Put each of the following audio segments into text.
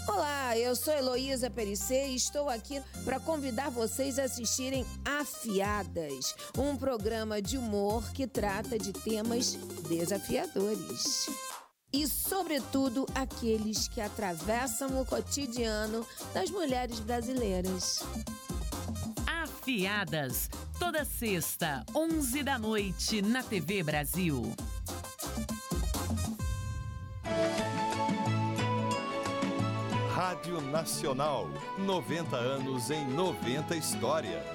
Olá, eu sou Heloísa Perissé e estou aqui para convidar vocês a assistirem Afiadas, um programa de humor que trata de temas desafiadores. E, sobretudo, aqueles que atravessam o cotidiano das mulheres brasileiras. Afiadas, toda sexta, 11 da noite, na TV Brasil. Rádio Nacional, 90 anos em 90 histórias.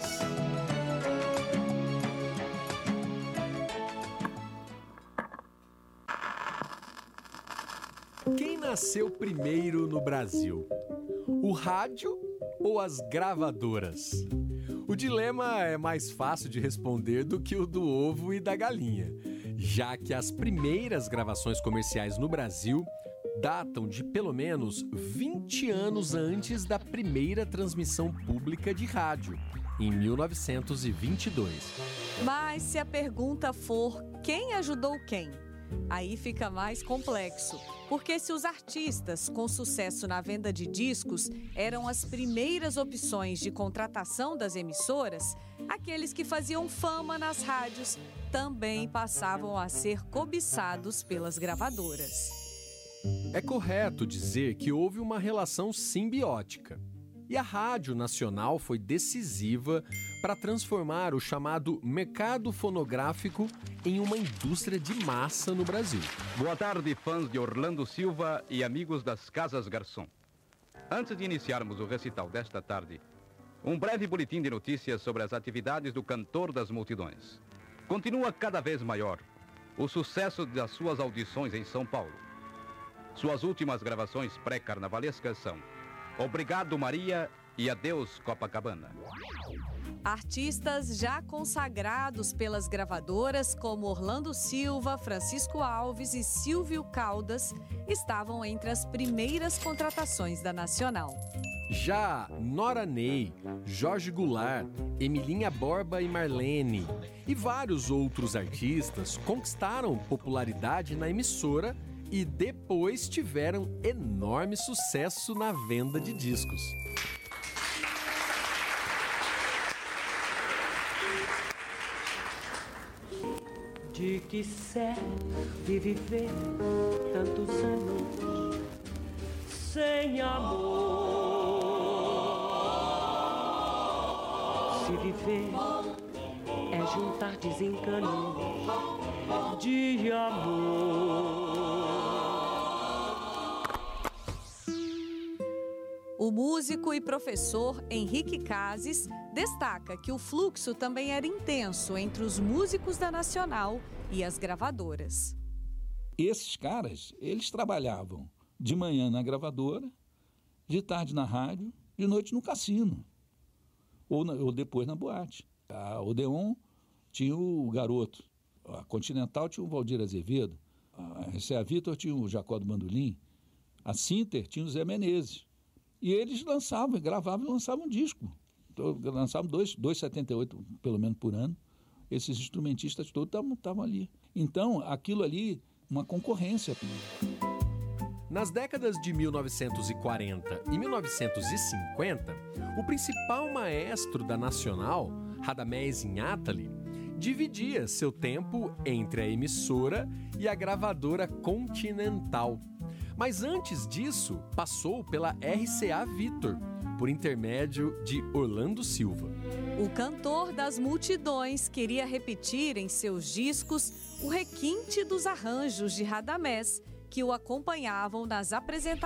Quem nasceu primeiro no Brasil? O rádio ou as gravadoras? O dilema é mais fácil de responder do que o do ovo e da galinha, já que as primeiras gravações comerciais no Brasil datam de pelo menos 20 anos antes da primeira transmissão pública de rádio, em 1922. Mas se a pergunta for quem ajudou quem, aí fica mais complexo. Porque se os artistas com sucesso na venda de discos eram as primeiras opções de contratação das emissoras, aqueles que faziam fama nas rádios também passavam a ser cobiçados pelas gravadoras. É correto dizer que houve uma relação simbiótica. E a Rádio Nacional foi decisiva para transformar o chamado mercado fonográfico em uma indústria de massa no Brasil. Boa tarde, fãs de Orlando Silva e amigos das Casas Garçom. Antes de iniciarmos o recital desta tarde, um breve boletim de notícias sobre as atividades do cantor das multidões. Continua cada vez maior o sucesso das suas audições em São Paulo. Suas últimas gravações pré-carnavalescas são Obrigado, Maria e Adeus, Copacabana. Artistas já consagrados pelas gravadoras como Orlando Silva, Francisco Alves e Silvio Caldas estavam entre as primeiras contratações da Nacional. Já Nora Ney, Jorge Goulart, Emilinha Borba e Marlene e vários outros artistas conquistaram popularidade na emissora e depois tiveram enorme sucesso na venda de discos. De que serve viver tantos anos sem amor? Se viver é juntar desencanos de amor. O músico e professor Henrique Cases destaca que o fluxo também era intenso entre os músicos da Nacional e as gravadoras. Esses caras, eles trabalhavam de manhã na gravadora, de tarde na rádio, de noite no cassino, ou depois na boate. A Odeon tinha o Garoto, a Continental tinha o Valdir Azevedo, a RCA Victor tinha o Jacó do Bandolim, a Sinter tinha o Zé Menezes. E eles lançavam, gravavam e lançavam um disco. Lançavam 2,78 pelo menos por ano. Esses instrumentistas todos estavam ali. Então, aquilo ali, uma concorrência. Nas décadas de 1940 e 1950, o principal maestro da Nacional, Radamés Inátali, dividia seu tempo entre a emissora e a gravadora Continental. Mas antes disso, passou pela RCA Victor, por intermédio de Orlando Silva. O cantor das multidões queria repetir em seus discos o requinte dos arranjos de Radamés, que o acompanhavam nas apresentações